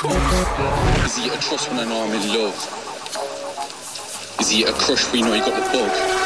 Is he a trust when I know I'm in love? Is he a crush when you know you got the bug?